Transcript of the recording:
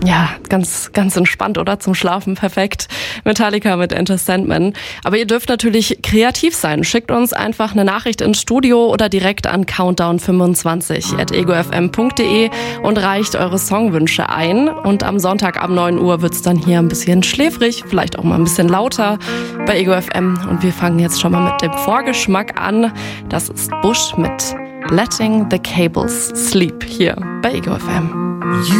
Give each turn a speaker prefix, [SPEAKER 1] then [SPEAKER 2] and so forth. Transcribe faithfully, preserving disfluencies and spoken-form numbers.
[SPEAKER 1] Ja, ganz, ganz entspannt, oder? Zum Schlafen perfekt. Metallica mit Enter Sandman. Aber ihr dürft natürlich kreativ sein. Schickt uns einfach eine Nachricht ins Studio oder direkt an countdown fünfundzwanzig at ego f m punkt d e und reicht eure Songwünsche ein. Und am Sonntag ab neun Uhr wird's dann hier ein bisschen schläfrig, vielleicht auch mal ein bisschen lauter bei Ego F M. Und wir fangen jetzt schon mal mit dem Vorgeschmack an. Das ist Bush mit Letting the Cables Sleep hier bei Ego F M.